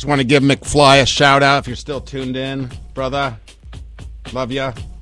Just want to give McFly a shout out if you're still tuned in, brother. Love ya.